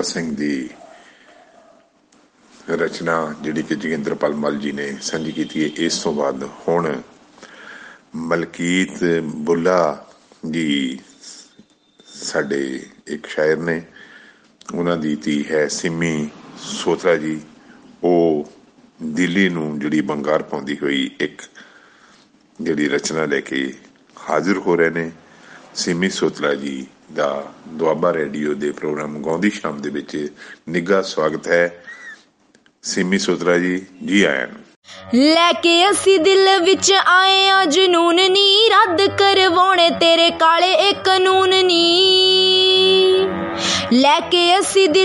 ਸਿੰਘ ਦੀ ਰਚਨਾ ਜਿਹੜੀ ਕਿ ਜੋਗਿੰਦਰਪਾਲ ਮੱਲ ਜੀ ਨੇ ਸਾਂਝੀ ਕੀਤੀ ਹੈ। ਇਸ ਤੋਂ ਬਾਅਦ ਹੁਣ ਮਲਕੀਤ ਬੁੱਲਾ ਜੀ ਸਾਡੇ ਇੱਕ ਸ਼ਾਇਰ ਨੇ, ਉਹਨਾਂ ਦੀ ਧੀ ਹੈ ਸਿੰਮੀ ਸੋਤਰਾ ਜੀ। ਉਹ ਦਿੱਲੀ ਨੂੰ ਜਿਹੜੀ ਬੰਗਾਰ ਪਾਉਂਦੀ ਹੋਈ ਇੱਕ ਜਿਹੜੀ ਰਚਨਾ ਲੈ ਕੇ ਹਾਜ਼ਰ ਹੋ ਰਹੇ ਨੇ। ਸਿੰਮੀ ਸੋਤਰਾ ਜੀ ਦਾ ਦੁਆਬਾ ਰੇਡੀਓ ਦੇ ਪ੍ਰੋਗਰਾਮ ਗਾਉਂਦੀ ਸ਼ਾਮ ਦੇ ਵਿੱਚ ਨਿੱਘਾ ਸਵਾਗਤ ਹੈ। ਸਿੰਮੀ ਸੋਤਰਾ ਜੀ, ਜੀ ਆਇਆਂ ਨੂੰ। ਲੈ ਕੇ ਅਸੀਂ ਦਿਲ ਵਿੱਚ ਆਏ ਆ ਜਨੂਨ ਨੀ, ਰੱਦ ਕਰਵਾਉਣੇ ਤੇਰੇ ਕਾਲੇ ਇਹ ਕਾਨੂੰਨ ਨੀ। ਲੈ ਕੇ ਅਸੀਂ